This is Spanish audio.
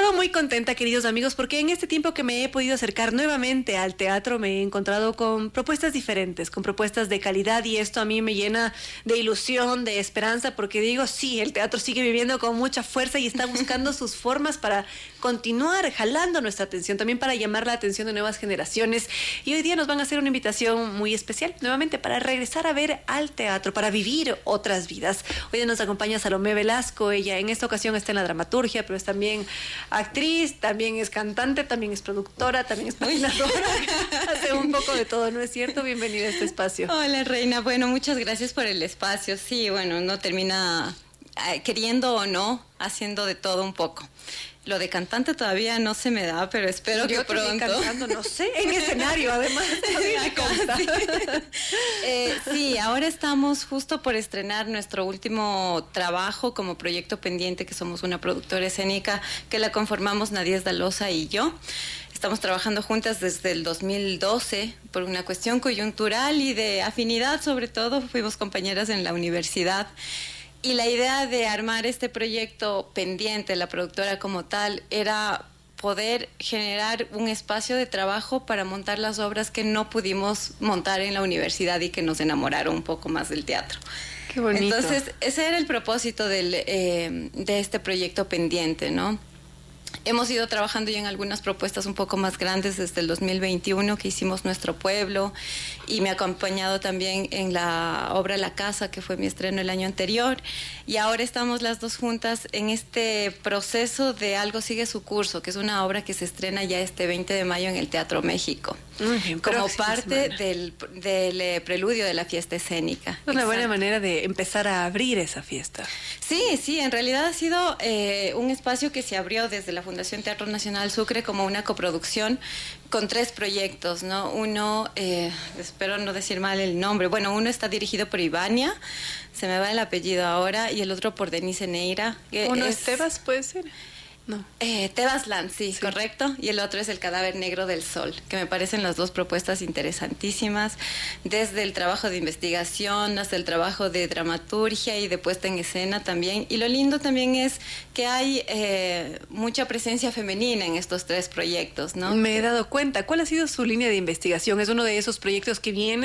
Yo muy contenta, queridos amigos, porque en este tiempo que me he podido acercar nuevamente al teatro me he encontrado con propuestas diferentes, con propuestas de calidad, y esto a mí me llena de ilusión, de esperanza, porque digo, sí, el teatro sigue viviendo con mucha fuerza y está buscando sus formas para continuar jalando nuestra atención, también para llamar la atención de nuevas generaciones. Y hoy día nos van a hacer una invitación muy especial, nuevamente, para regresar a ver al teatro, para vivir otras vidas. Hoy día nos acompaña Salomé Velasco. Ella en esta ocasión está en la dramaturgia, pero es también actriz, también es cantante, también es productora, también es bailadora. Hace un poco de todo, ¿no es cierto? Bienvenida a este espacio. Hola, Reina. Bueno, muchas gracias por el espacio. Sí, bueno, uno termina queriendo o no, haciendo de todo un poco. Lo de cantante todavía no se me da, pero espero que pronto. Cantando, no sé, en escenario, además. Sí, ahora estamos justo por estrenar nuestro último trabajo como proyecto pendiente, que somos una productora escénica que la conformamos Nadies Dalosa y yo. Estamos trabajando juntas desde el 2012 por una cuestión coyuntural y de afinidad, sobre todo. Fuimos compañeras en la universidad. Y la idea de armar este proyecto pendiente, la productora como tal, era poder generar un espacio de trabajo para montar las obras que no pudimos montar en la universidad y que nos enamoraron un poco más del teatro. Qué bonito. Entonces, ese era el propósito de este proyecto pendiente, ¿no? Hemos ido trabajando ya en algunas propuestas un poco más grandes desde el 2021, que hicimos Nuestro Pueblo, y me ha acompañado también en la obra La Casa, que fue mi estreno el año anterior, y ahora estamos las dos juntas en este proceso de Algo Sigue Su Curso, que es una obra que se estrena ya este 20 de mayo en el Teatro México, como parte del preludio de la fiesta escénica. Es una buena manera de empezar a abrir esa fiesta. Sí, en realidad ha sido un espacio que se abrió desde la Fundación Teatro Nacional Sucre como una coproducción con 3 proyectos, ¿no? Uno, espero no decir mal el nombre, bueno, uno está dirigido por Ivania, se me va el apellido ahora, y el otro por Denise Neira. ¿Uno es Tebas, puede ser? No. Tebasland, sí, correcto. Y el otro es El Cadáver Negro del Sol, que me parecen las dos propuestas interesantísimas, desde el trabajo de investigación hasta el trabajo de dramaturgia y de puesta en escena también. Y lo lindo también es que hay mucha presencia femenina en estos 3 proyectos, ¿no? Me he dado cuenta. ¿Cuál ha sido su línea de investigación? ¿Es uno de esos proyectos que viene